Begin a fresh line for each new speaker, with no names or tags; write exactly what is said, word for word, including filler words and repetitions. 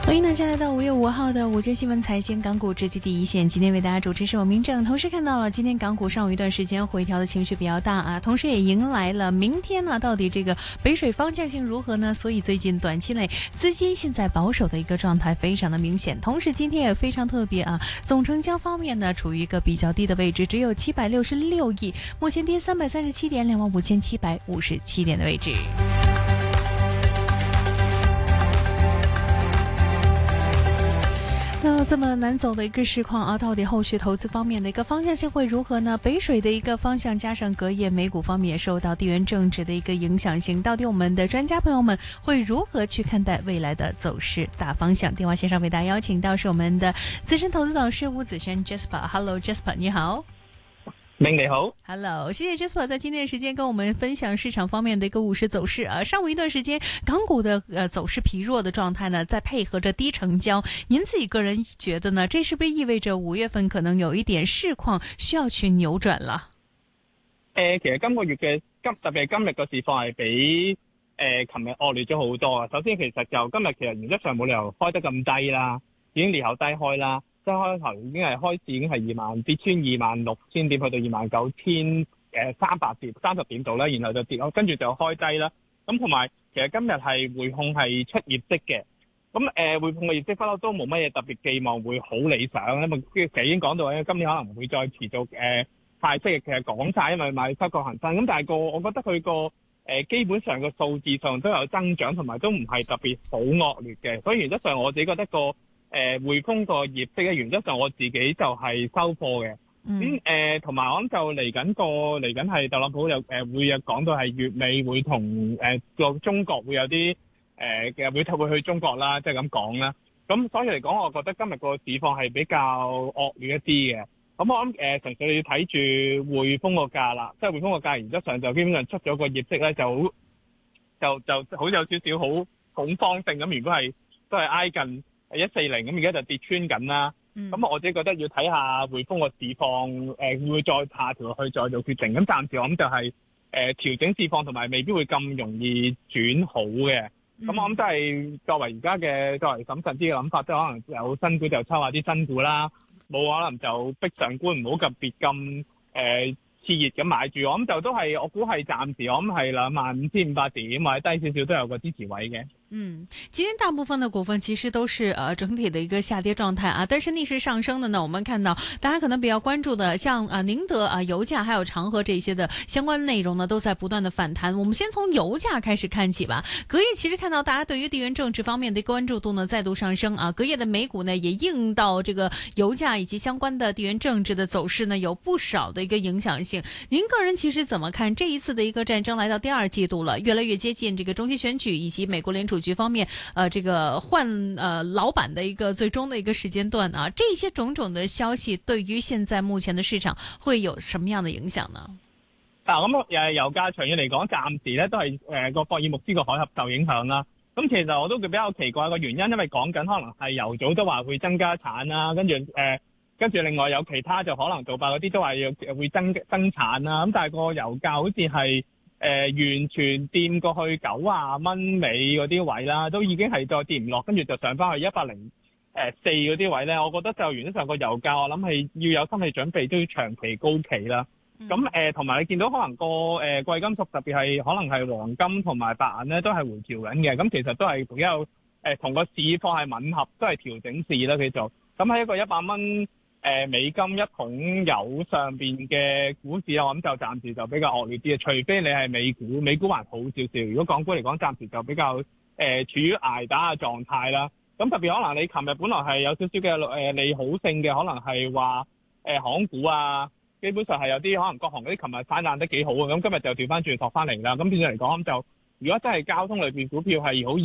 欢迎大家来到五月五号的午间新闻财经港股直击第一线。今天为大家主持是我明正，同时看到了今天港股上午一段时间回调的情绪比较大啊，同时也迎来了明天呢，到底这个北水方向性如何呢？所以最近短期内资金现在保守的一个状态非常的明显。同时今天也非常特别啊，总成交方面呢处于一个比较低的位置，只有七百六十六亿，目前跌三百三十七点，两万五千七百五十七点的位置。那这么难走的一个市况啊，到底后续投资方面的一个方向性会如何呢？北水的一个方向加上隔夜美股方面也受到地缘政治的一个影响性，到底我们的专家朋友们会如何去看待未来的走势大方向？电话线上为大家邀请到是我们的资深投资导师吴子轩 Jasper。Hello Jasper， 你好。
明你好
，Hello， 谢谢 Jasper 在今天的时间跟我们分享市场方面的一个务实走势啊。上午一段时间，港股的呃走势疲弱的状态呢，再配合着低成交，您自己个人觉得呢？这是不是意味着五月份可能有一點市況需要去扭轉啦？
誒、呃，其實今個月嘅今特別係今日個市況係比誒琴日惡劣咗好多啊。首先，其實就今日其實原則上冇理由開得咁低啦，已經裂口低開啦。即係開頭已經係開始已經係二萬跌穿二萬六千點，去到二萬九千誒三百點三十點度啦，然後就跌咯，跟住就開低啦。咁同埋其實今日係匯控係出業績嘅，咁誒匯控嘅業績不嬲都冇乜嘢特別寄望會好理想，因為其實已經講到咧，今年可能唔會再持續誒派息嘅，其實講晒，因為買收購恒生。咁但係個我覺得佢個誒基本上個數字上都有增長，同埋都唔係特別好惡劣嘅，所以原則上我自己覺得個。誒匯豐個業績咧，原則上我自己就係收貨嘅。咁誒同埋我諗就嚟緊個嚟緊係特朗普有誒、呃、會有講到係月尾會同誒個中國會有啲誒嘅會會去中國啦，即係咁講啦。咁所以嚟講，我覺得今日個市況係比較惡劣一啲嘅。咁我諗誒、呃、純粹你要睇住匯豐個價啦，即係匯豐個價原則上就基本上出咗個業績咧，就好就就好有少少好恐慌性咁。如果係都係挨近一四零咁，而家就跌穿緊啦。咁、嗯、我自己覺得要睇下匯豐個市況，誒、呃、會唔會再下調落去再做決定。咁暫時我諗就係、是、誒、呃、調整市況，同埋未必會咁容易轉好嘅。咁、嗯、我諗都係作為而家嘅作為審慎啲嘅諗法，即係可能有新股就抽下啲新股啦，冇可能就逼上觀，唔好特別咁誒熾熱咁買住。我諗就都係我估係暫時，我諗係兩萬五千五百點或者低少少都有個支持位嘅。
嗯，今天大部分的股份其實都是呃整體的一個下跌狀態啊，但是逆勢上升的呢，我們看到大家可能比較關注的，像啊寧德啊油價還有長和這些的相關內容呢，都在不斷的反彈。我們先從油價開始看起吧。隔夜其實看到大家對於地緣政治方面的關注度呢再度上升啊，隔夜的美股呢也應到這個油價以及相關的地緣政治的走勢呢有不少的一個影響性。您個人其實怎麼看這一次的一個戰爭來到第二季度了，越來越接近這個中期選舉以及美國聯儲局方面，呃，這個換呃老闆的一個最終的一個時間段啊，這些種種的消息對於現在目前的市場會有什麼樣的影響呢？
嗱，咁誒油價長遠嚟講，暫時咧都係誒個霍爾木茲個海峽受影響啦。咁其實我都比較奇怪個原因，因為講緊可能係油組都話會增加產啦，跟住誒跟住另外有其他就可能杜拜嗰啲都話要會增增產啦。咁但係個油價好似係。誒、呃、完全掂過去九啊蚊尾嗰啲位啦，都已經係再跌唔落，跟住就上翻去一百零四嗰啲位咧。我覺得就原則上個油價，我諗係要有心理準備，都要長期高企啦。咁誒同埋你見到可能個誒、呃、貴金屬特別係可能係黃金同埋白銀咧，都係回調緊嘅。咁其實都係比較誒同個市況係吻合，都係調整市啦。佢就咁喺一個一百蚊。誒美金一桶油上面嘅股市，我諗就暫時就比較惡劣啲嘅，除非你係美股，美股還好少少。如果港股嚟講，暫時就比較誒、呃、處於捱打嘅狀態啦。咁特別可能你琴日本來係有少少嘅誒利好性嘅，可能係話誒航空股啊，基本上係有啲可能各行嗰啲琴日反彈得幾好啊。咁今日就調翻轉托翻嚟啦。咁變咗嚟講，咁就如果真係交通裏面股票係好